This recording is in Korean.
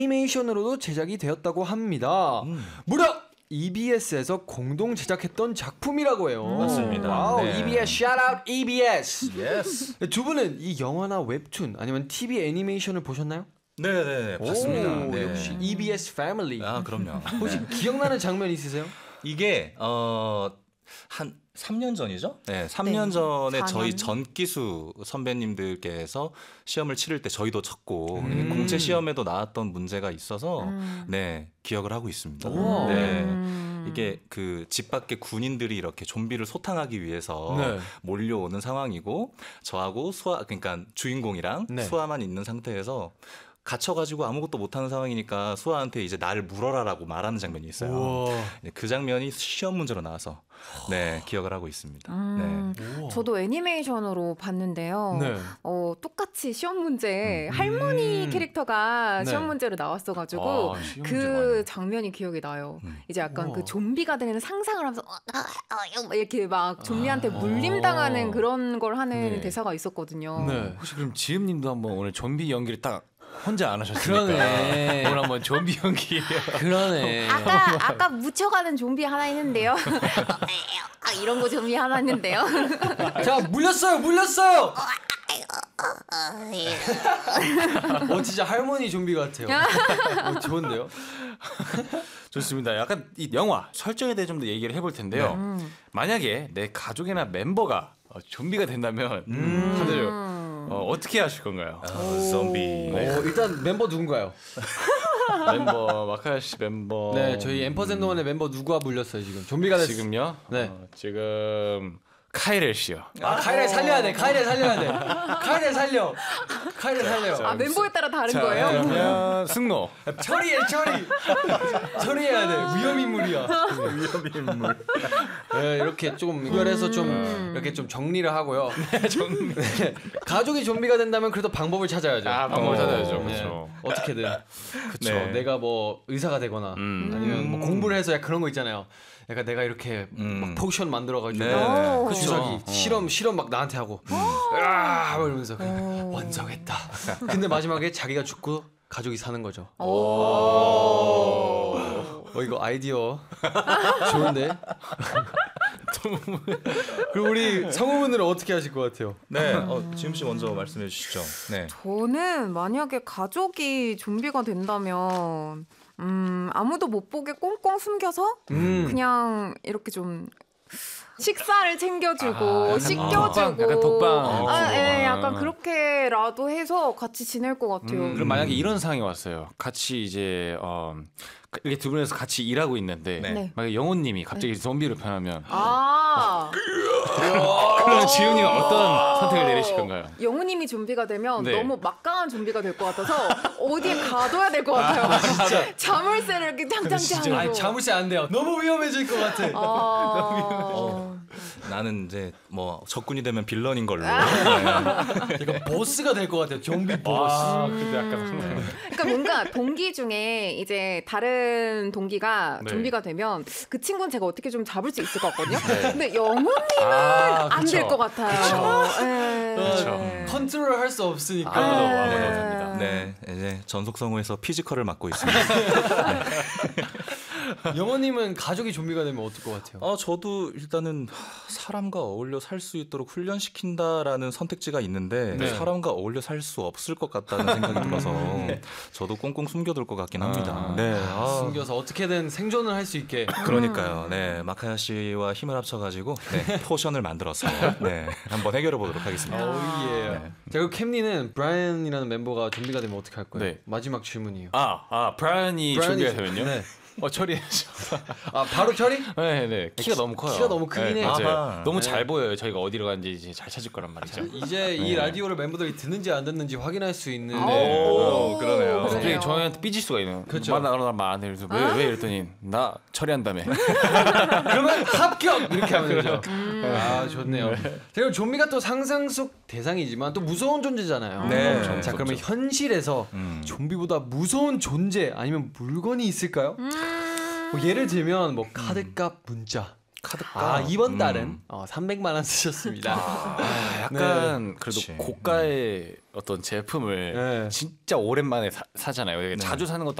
애니메이션으로도 제작이 되었다고 합니다. 무려 EBS에서 공동 제작했던 작품이라고 해요. 맞습니다. 와우, 네. EBS, shout out EBS. Yes. 두 분은 이 영화나 웹툰 아니면 TV 애니메이션을 보셨나요? 네네 봤습니다. 오, 네. 역시 EBS 패밀리. 아 그럼요. 혹시 네. 기억나는 장면 있으세요? 이게 한 3년 전이죠? 네, 3년 전에 4년. 저희 전기수 선배님들께서 시험을 치를 때 저희도 쳤고 공채 시험에도 나왔던 문제가 있어서 네 기억을 하고 있습니다. 우와. 네. 이게 그 집 밖에 군인들이 이렇게 좀비를 소탕하기 위해서 네. 몰려오는 상황이고 저하고 그러니까 주인공이랑 네. 수아만 있는 상태에서 갇혀가지고 아무것도 못하는 상황이니까 수아한테 이제 나를 물어라라고 말하는 장면이 있어요. 우와. 그 장면이 시험 문제로 나와서 네 기억을 하고 있습니다. 네. 우와. 저도 애니메이션으로 봤는데요. 네. 똑같이 시험 문제 할머니 캐릭터가 네. 시험 문제로 나왔어가지고 시험 그 문제 많이. 장면이 기억이 나요. 이제 약간 우와. 그 좀비가 되는 상상을 하면서 이렇게 막 좀비한테 물림당하는 그런 걸 하는 네. 대사가 있었거든요. 네. 혹시 그럼 지음님도 한번 오늘 좀비 연기를 딱 혼자 안 하셨습니까? 그러네. 오늘 한번 좀비 연기. 그러네. 아까 묻혀가는 좀비 하나 있는데요. 이런 거 좀비 하나 있는데요. 자, 물렸어요. 진짜 할머니 좀비 같아요. 좋은데요? 좋습니다. 약간 이 영화 설정에 대해 좀 더 얘기를 해볼 텐데요. 만약에 내 가족이나 멤버가 좀비가 된다면 다들 어떻게 하실 건가요? 좀비. 일단 멤버 누군가요? 멤버 마카야 씨 멤버. 네, 저희 앰퍼센더원의 멤버 누가 물렸어요 지금? 좀비가 됐어. 지금요? 네. 지금 카이렐 씨요. 카이를 살려야 돼. 카이를 살려. 멤버에 따라 다른 자, 거예요? 그러면 승노. 처리해야 돼. 위험인물이야. 위험인물. 네, 이렇게 좀 이별해서 좀 이렇게 좀 정리를 하고요. 네, 가족이 좀비가 된다면 그래도 방법을 찾아야죠. 방법을 찾아야죠. 네. 그렇죠. 어떻게든. 그렇죠. 네. 내가 뭐 의사가 되거나 아니면 뭐 공부를 해서 그런 거 있잖아요. 약간 내가 이렇게 막 포션 만들어가지고 네. 그 주사기 실험 막 나한테 하고 막 이러면서 완성했다. 근데 마지막에 자기가 죽고 가족이 사는 거죠. 이거 아이디어 좋은데. 그럼 우리 성우분들은 어떻게 하실 것 같아요? 네, 지금 씨 먼저 말씀해 주시죠. 네. 저는 만약에 가족이 좀비가 된다면 아무도 못 보게 꽁꽁 숨겨서 그냥 이렇게 좀 식사를 챙겨주고 씻겨주고 약간 독방. 약간 그렇게라도 해서 같이 지낼 것 같아요. 그럼 만약에 이런 상황이 왔어요. 같이 이제 이렇게 두 분이서 같이 일하고 있는데 네. 만약에 영호님이 갑자기 좀비로 변하면 그러면 지훈이는 어떤 선택을 내리실 건가요? 영우님이 좀비가 되면 네. 너무 막강한 좀비가 될 것 같아서 어디에 가둬야 될 것 같아요. 자물쇠를 이렇게 짱짱짱. 아니 자물쇠 안 돼요. 너무 위험해질 것 같아. 나는 이제 뭐 적군이 되면 빌런인 걸로. 이거 보스가 될 것 같아요. 좀비 보스. 근데 약간 그러니까 뭔가 동기 중에 이제 다른 동기가 네. 좀비가 되면 그 친구는 제가 어떻게 좀 잡을 수 있을 것 같거든요. 근데 영우님은 안 될 것 같아요. 네. 컨트롤 할 수 없으니까. 아무도 됩니다. 네, 이제 전속성우에서 피지컬을 맡고 있습니다. 영호님은 가족이 좀비가 되면 어떨 것 같아요? 저도 일단은 사람과 어울려 살 수 있도록 훈련시킨다라는 선택지가 있는데 네. 사람과 어울려 살 수 없을 것 같다는 생각이 들어서 저도 꽁꽁 숨겨둘 것 같긴 합니다. 네, 숨겨서 어떻게든 생존을 할 수 있게. 그러니까요. 네, 마카야 씨와 힘을 합쳐가지고 포션을 만들어서 한번 해결해 보도록 하겠습니다. 오예. 자, 그리고 캠리는 브라이언이라는 멤버가 좀비가 되면 어떻게 할 거예요? 네. 마지막 질문이에요. 브라이언이 좀비가 되면요? 네. 처리해야죠. 바로 처리? 네. 키가 너무 커요. 키가 너무 크긴 해. 맞아요. 아하. 너무 잘 보여요. 저희가 어디로 가는지 이제 잘 찾을 거란 말이죠. 이제 이 라디오를 멤버들이 듣는지 안 듣는지 확인할 수 있는. 그러네요. 갑자기 저희한테 삐질 수가 있는. 그렇죠. 말안 해. 그래서 왜 이랬더니 나 처리한다며. 그러면 합격 이렇게 하면 되죠. 좋네요. 그리고 좀비가 또 상상 속 대상이지만 또 무서운 존재잖아요. 네. 자, 그러면 현실에서 좀비보다 무서운 존재 아니면 물건이 있을까요? 뭐 예를 들면 뭐 카드값 문자, 카드가 이번 달은 300만 원 쓰셨습니다. 약간 그래도 그치. 고가의 어떤 제품을 네. 진짜 오랜만에 사잖아요. 자주 사는 것도